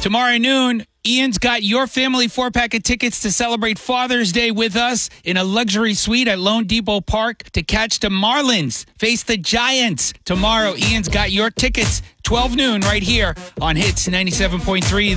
Tomorrow noon, Ian's got your family 4-pack of tickets to celebrate Father's Day with us in a luxury suite at Lone Depot Park to catch the Marlins face the Giants. Tomorrow, Ian's got your tickets, 12 noon, right here on Hits 97.3.